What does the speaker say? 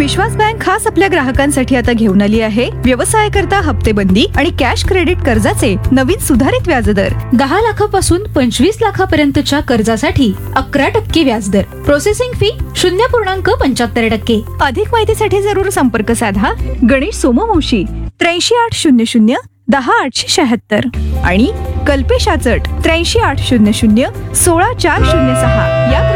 विश्वास bank खास आपल्या ग्राहकांसाठी आता घेऊन आली आहे व्यवसाय करता हप्तेबंदी आणि कॅश क्रेडिट कर्जाचे नवीन सुधारित व्याजदर. 10 लाखापासून 25 लाखापर्यंतच्या कर्जासाठी 11% व्याजदर. Processing fee 0.75%. अधिक माहितीसाठी जरूर संपर्क साधा गणेश सोमवंशी 83 800 10876 आणि कल्पेश आचट 83 800 16406 या